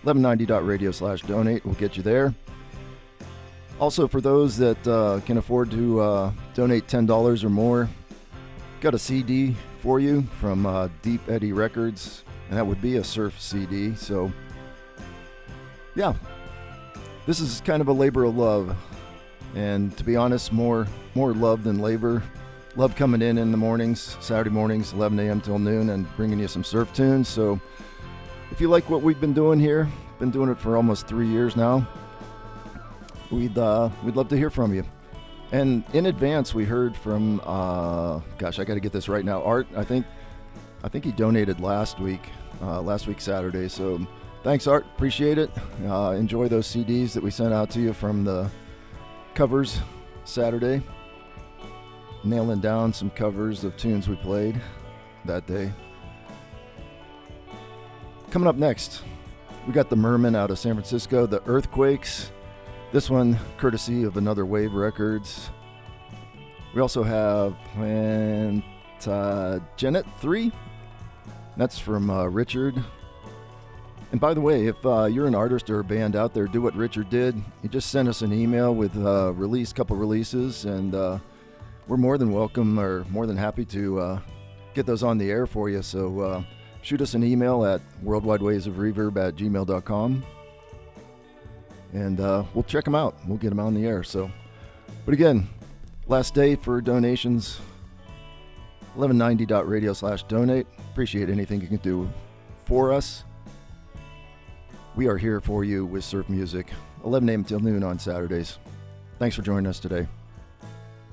1190.radio/donate will get you there. Also, for those that can afford to donate $10 or more, got a CD for you from Deep Eddy Records, and that would be a surf CD. So, yeah, this is kind of a labor of love, and to be honest, more love than labor. Love coming in the mornings, Saturday mornings, 11 a.m. till noon, and bringing you some surf tunes. So, if you like what we've been doing here, been doing it for almost 3 years now, we'd love to hear from you. And in advance, we heard from gosh, I got to get this right now. Art, I think he donated last week Saturday. So thanks, Art. Appreciate it. Enjoy those CDs that we sent out to you from the covers Saturday. Nailing down some covers of tunes we played that day. Coming up next, we got the Mermen out of San Francisco, the Earthquakes. This one courtesy of Another Wave Records. We also have Plantagenet 3. That's from Richard. And by the way, if you're an artist or a band out there, do what Richard did. He just sent us an email with couple releases, and we're more than welcome or more than happy to get those on the air for you. So shoot us an email at worldwidewaysofreverb@gmail.com, and we'll check them out. We'll get them on the air. So, but again, last day for donations, 1190.radio/donate. Appreciate anything you can do for us. We are here for you with surf music, 11 a.m. till noon on Saturdays. Thanks for joining us today.